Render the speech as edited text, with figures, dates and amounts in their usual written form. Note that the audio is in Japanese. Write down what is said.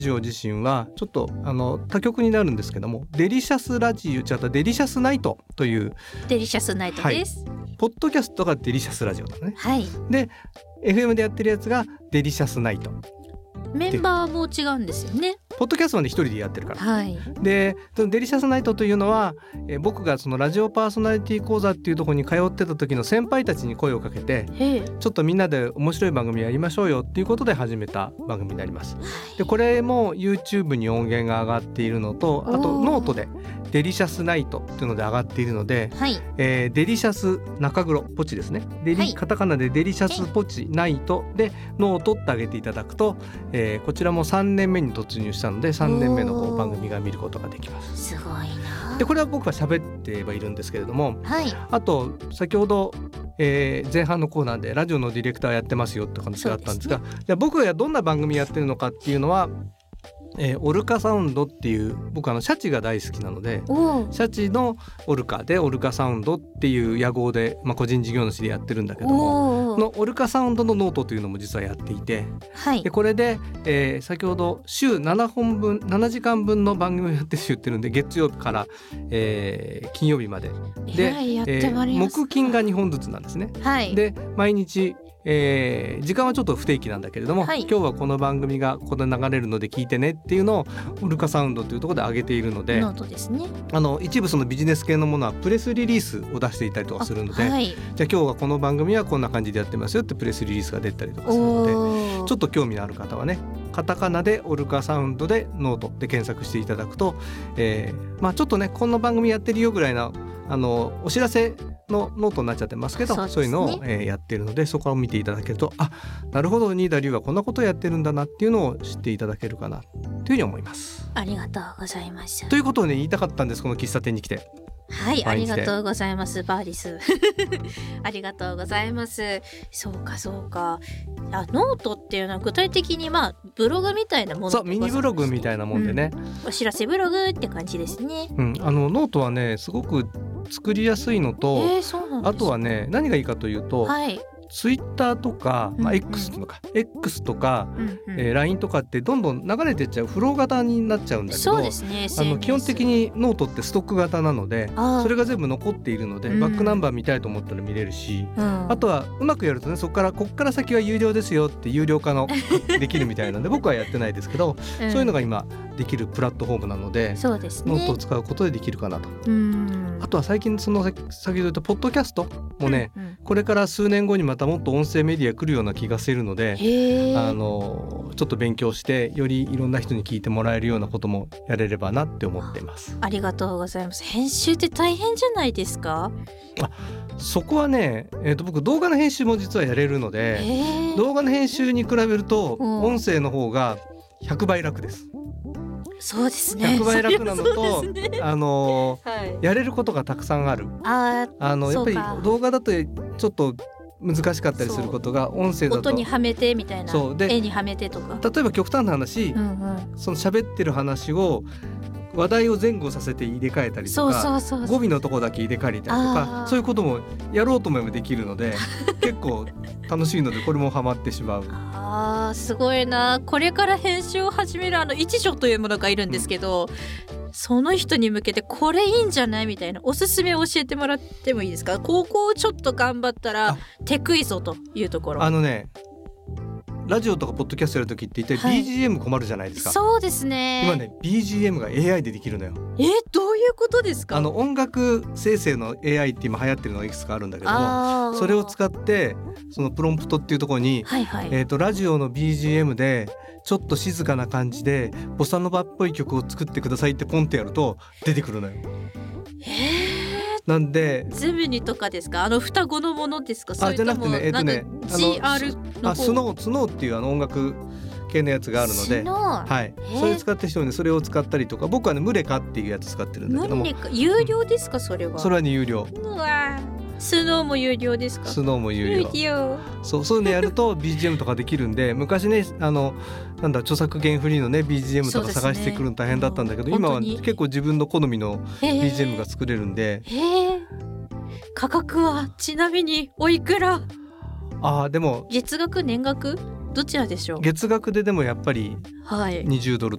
ジオ自身はちょっと他局になるんですけども、デリシャスラジオデリシャスナイトというデリシャスナイトです、 ポッドキャストがデリシャスラジオだね、 はい、 で FM でやってるやつがデリシャスナイト。 メンバーも違うんですよね。 ポッドキャストはね一人でやってるから、 はい、 でそのデリシャスナイトというのは、僕がそのラジオパーソナリティ講座っていうところに通ってた時の先輩たちに声をかけて、ちょっとみんなで面白い番組やりましょうよっていうことで始めた番組になります。でこれも YouTube に音源が上がっているのと、あとノートでデリシャスナイトっていうので上がっているので、 はい、 デリシャス中黒ポチですね、 はい、 カタカナでデリシャスポチナイトでノートってあげていただくと、こちらも3年目に突入したので3年目の番組が見ることができます。 すごいな。 でこれは僕は喋ってはいるんですけれども、 はい、 あと先ほど、前半のコーナーでラジオのディレクターやってますよって話があったんですが、じゃあ僕がどんな番組やってるのかっていうのは、オルカサウンドっていう、僕シャチが大好きなので、シャチのオルカでオルカサウンドっていう屋号で、個人事業主でやってるんだけども、のオルカサウンドのノートというのも実はやっていて、 はい、 でこれで、先ほど週7本分7時間分の番組をやって言ってるんで、月曜日から、金曜日までで、木金が2本ずつなんですね、はい、で毎日時間はちょっと不定期なんだけれども、はい、今日はこの番組がここで流れるので聞いてねっていうのをオルカサウンドというところで上げているので、 ノートですね、 一部そのビジネス系のものはプレスリリースを出していたりとかするので、はい、じゃあ今日はこの番組はこんな感じでやってますよってプレスリリースが出たりとかするので、ちょっと興味のある方はね、カタカナでオルカサウンドでノートで検索していただくと、ちょっとねこんな番組やってるよぐらいなお知らせのノートになっちゃってますけど、 そういうのを、やっているので、そこを見ていただけると、なるほど、新田龍はこんなことをやってるんだなっていうのを知っていただけるかなというふうに思います。 ありがとうございます。 ということをね言いたかったんです、この喫茶店に来て。 はい、ありがとうございます。バーリスありがとうございます。そうかそうか。ノートっていうのは具体的にブログみたいなもの、 そう、ミニブログみたいなもんでね、 お知らせブログって感じですね、 ノートはねすごく作りやすいのと、あとはね何がいいかというと、はい、ツイッターとか、X とか、X とか、LINE とかってどんどん流れてっちゃうフロー型になっちゃうんだけど、 そうですね、 基本的にノートってストック型なので、それが全部残っているので、バックナンバー見たいと思ったら見れるし、あとはうまくやるとね、こっから先は有料ですよって有料化のできるみたいなので僕はやってないですけど、そういうのが今できるプラットフォームなので、 そうですね、 ノートを使うことでできるかなと。あとは最近先ほど言ったポッドキャストもね、これから数年後にまたもっと音声メディア来るような気がするので、ちょっと勉強してよりいろんな人に聞いてもらえるようなこともやれればなって思っています。 ありがとうございます。編集って大変じゃないですか？ そこはね、僕動画の編集も実はやれるので、動画の編集に比べると音声の方が100倍楽です。 そうですね、 100倍楽なのと、やれることがたくさんある。やっぱり動画だとちょっと難しかったりすることが音声だと音にはめてみたいな、絵にはめてとか、 例えば極端な話、その喋ってる話を話題を前後させて入れ替えたりとか、語尾のとこだけ入れ替えたりとか、そういうこともやろうと思えばできるので結構楽しいので、これもハマってしまう。 すごいな。これから編集を始める一女というものがいるんですけど、その人に向けてこれいいんじゃないみたいなおすすめを教えてもらってもいいですか？ここをちょっと頑張ったらテクいぞというところ。 ラジオとかポッドキャストやるときって一体 BGM 困るじゃないですか。 そうですね。 今ね BGM が AI でできるのよ。 どういうことですか？ 音楽生成の AI って今流行ってるのがいくつかあるんだけども、それを使ってそのプロンプトっていうところに、ラジオの BGM でちょっと静かな感じでボサノバっぽい曲を作ってくださいってポンってやると出てくるのよ。なんでゼミニとかですか？双子のものですか？ じゃなくてね、 GR のスノーっていう音楽系のやつがあるので、それ使ってる人にそれを使ったりとか、僕はねムレカっていうやつ使ってるんだけども、 有料ですか？それはね有料。 スノーも有料ですか？ スノーも有料。そういうのやると BGM とかできるんで、昔ね著作権フリーのね BGM とか探してくるの大変だったんだけど、今は結構自分の好みの BGM が作れるんで。 価格はちなみにおいくら？ でも月額年額？ どちらでしょう。 月額ででもやっぱり20ドル